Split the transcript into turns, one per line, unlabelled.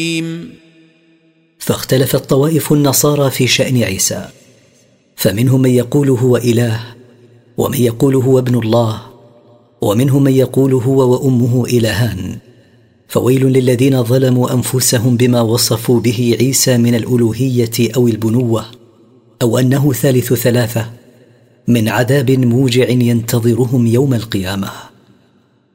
فاختلفت طوائف النصارى في شأن عيسى، فمنهم من يقول هو إله، ومن يقول هو ابن الله، ومنهم من يقول هو وأمه إلهان. فويل للذين ظلموا أنفسهم بما وصفوا به عيسى من الألوهية أو البنوة، أو أنه ثالث ثلاثة، من عذاب موجع ينتظرهم يوم القيامة.